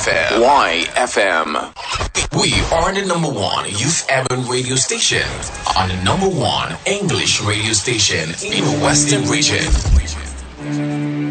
YFM. YFM. We are the number one youth urban radio station and the number one English radio station in the Western region.